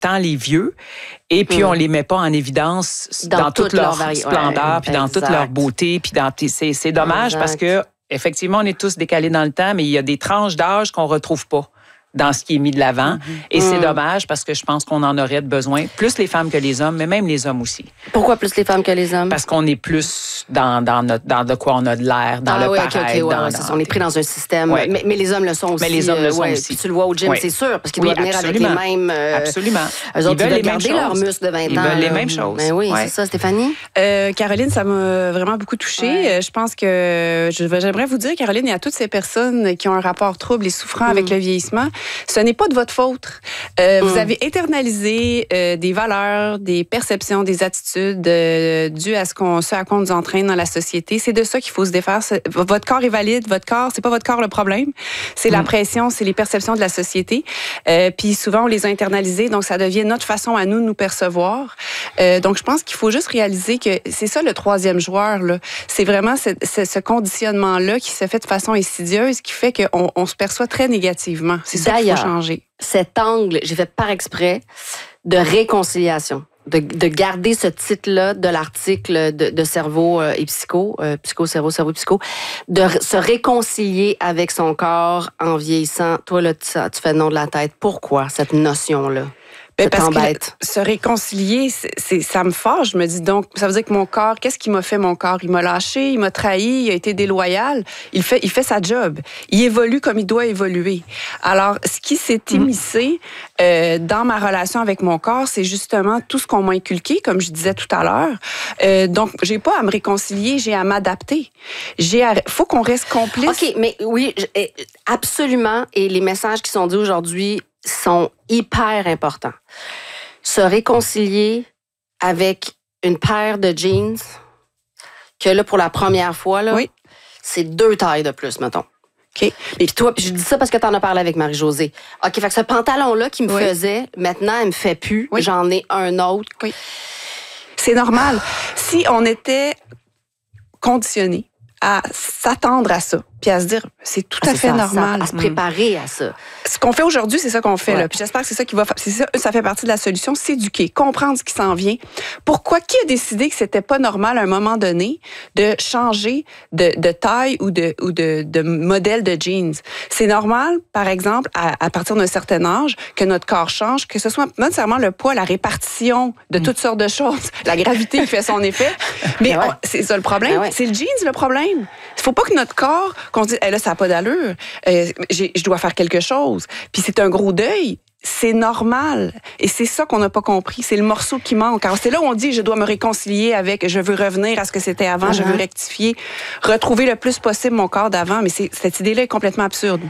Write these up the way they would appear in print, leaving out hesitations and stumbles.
tant les vieux, et puis on les met pas en évidence dans toute leur splendeur, puis dans toute leur beauté, puis c'est dommage parce que effectivement, on est tous décalés dans le temps, mais il y a des tranches d'âge qu'on retrouve pas dans ce qui est mis de l'avant. Et c'est dommage parce que je pense qu'on en aurait besoin, plus les femmes que les hommes, mais même les hommes aussi. Pourquoi plus les femmes que les hommes? Parce qu'on est plus dans de quoi on a de l'air, dans le paraître. On est pris dans un système. Ouais. Mais les hommes le sont aussi. Mais les hommes le sont aussi. Puis tu le vois au gym, c'est sûr, parce qu'ils doivent venir avec les mêmes... Absolument. Eux autres, ils veulent garder leurs muscles de 20 ans. Ils veulent les mêmes choses. Ben oui, c'est ça, Stéphanie? Caroline, ça m'a vraiment beaucoup touchée. Je pense que j'aimerais vous dire, Caroline, et à toutes ces personnes qui ont un rapport trouble et souffrant avec le vieillissement, ce n'est pas de votre faute. Vous avez internalisé des valeurs, des perceptions, des attitudes dues à ce à quoi on nous entraîne dans la société. C'est de ça qu'il faut se défaire. Votre corps est valide. Votre corps, c'est pas votre corps le problème. C'est la pression, c'est les perceptions de la société. Puis souvent, on les a internalisées, donc ça devient notre façon à nous de nous percevoir. Donc, je pense qu'il faut juste réaliser que c'est ça le troisième joueur, là. C'est vraiment ce conditionnement-là qui se fait de façon insidieuse, qui fait qu'on se perçoit très négativement. C'est ça qu'il faut changer. Cet angle, j'ai fait par exprès, de réconciliation. De garder ce titre-là de l'article de cerveau et psycho, cerveau, psycho, de se réconcilier avec son corps en vieillissant. Toi, là, tu fais le nom de la tête. Pourquoi cette notion-là? Parce que se réconcilier, ça me fâche. Je me dis donc, ça veut dire que mon corps, qu'est-ce qu'il m'a fait, mon corps? Il m'a lâché, il m'a trahi, il a été déloyal. Il fait sa job. Il évolue comme il doit évoluer. Alors, ce qui s'est immiscé dans ma relation avec mon corps, c'est justement tout ce qu'on m'a inculqué, comme je disais tout à l'heure. Donc, j'ai pas à me réconcilier, j'ai à m'adapter. Faut qu'on reste complice. OK, mais oui, absolument. Et les messages qui sont dits aujourd'hui sont hyper importants. Se réconcilier avec une paire de jeans que là, pour la première fois, là, c'est 2 tailles de plus, mettons. OK. Puis toi, je dis ça parce que t'en as parlé avec Marie-Josée. OK, fait que ce pantalon-là qui me faisait, maintenant, il me fait plus. J'en ai un autre. Oui. C'est normal. Si on était conditionné à s'attendre à ça, puis à se dire, c'est tout à fait normal. À se préparer à ça. Ce qu'on fait aujourd'hui, c'est ça qu'on fait. Là. Puis j'espère que c'est ça qui va... Ça fait partie de la solution, s'éduquer, comprendre ce qui s'en vient. Pourquoi? Qui a décidé que c'était pas normal à un moment donné de changer de taille ou de modèle de jeans? C'est normal, par exemple, à partir d'un certain âge, que notre corps change, que ce soit pas nécessairement le poids, la répartition de toutes sortes de choses, la gravité qui fait son effet. Mais c'est ça le problème. C'est le jeans le problème. Il faut pas que notre corps, qu'on se dise, là, ça n'a pas d'allure, je dois faire quelque chose. Puis c'est un gros deuil. C'est normal. Et c'est ça qu'on n'a pas compris. C'est le morceau qui manque. Alors, c'est là où on dit, je dois me réconcilier avec, je veux revenir à ce que c'était avant, je veux rectifier, retrouver le plus possible mon corps d'avant. Mais cette idée-là est complètement absurde.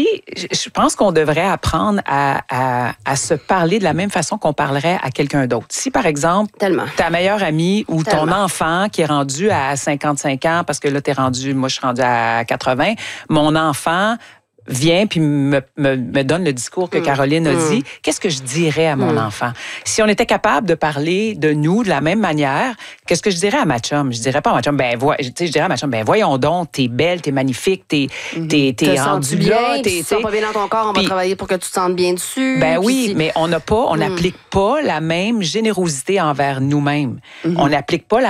Je pense qu'on devrait apprendre à se parler de la même façon qu'on parlerait à quelqu'un d'autre. Si, par exemple, ta meilleure amie ou ton enfant qui est rendu à 55 ans, parce que là, moi, je suis rendue à 80, mon enfant vient puis me donne le discours que Caroline a dit, qu'est-ce que je dirais à mon enfant? Si on était capable de parler de nous de la même manière, qu'est-ce que je dirais à ma chum? Je dirais pas à ma chum, je dirais à ma chum, voyons donc, t'es belle, t'es magnifique, t'es rendue là. Tu te sens pas bien dans ton corps, on va travailler pour que tu te sentes bien dessus. Mais on n'applique pas la même générosité envers nous-mêmes. On n'applique pas les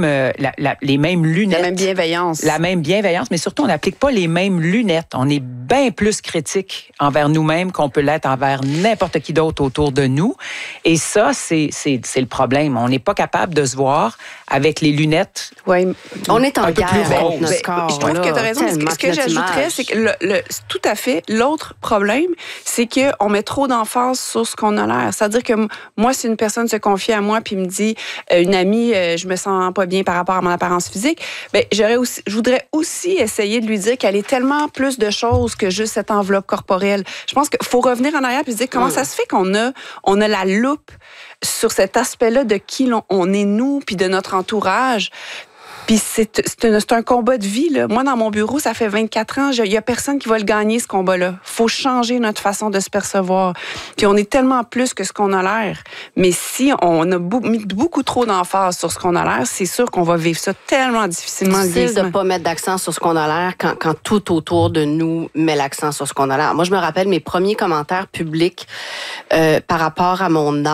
mêmes lunettes. La même bienveillance, mais surtout, on n'applique pas les mêmes lunettes. On est bien plus critique envers nous-mêmes qu'on peut l'être envers n'importe qui d'autre autour de nous. Et ça, c'est le problème. On n'est pas capable de se voir avec les lunettes. Oui. On est en guerre avec notre corps. Je trouve que tu as raison. Ce que j'ajouterais, c'est que tout à fait, l'autre problème, c'est qu'on met trop d'emphase sur ce qu'on a l'air. C'est-à-dire que moi, si une personne se confie à moi puis me dit, une amie, je me sens pas bien par rapport à mon apparence physique, je voudrais aussi essayer de lui dire qu'elle est tellement plus de choses que juste cette enveloppe corporelle. Je pense qu'il faut revenir en arrière et se dire comment ça se fait qu'on a la loupe sur cet aspect-là de qui on est nous puis de notre entourage. Puis c'est un combat de vie. Là. Moi, dans mon bureau, ça fait 24 ans, il y a personne qui va le gagner, ce combat-là. Faut changer notre façon de se percevoir. Puis on est tellement plus que ce qu'on a l'air. Mais si on a mis beaucoup trop d'emphase sur ce qu'on a l'air, c'est sûr qu'on va vivre ça tellement difficilement. C'est difficile de ne pas mettre d'accent sur ce qu'on a l'air quand tout autour de nous met l'accent sur ce qu'on a l'air. Moi, je me rappelle mes premiers commentaires publics par rapport à mon âge.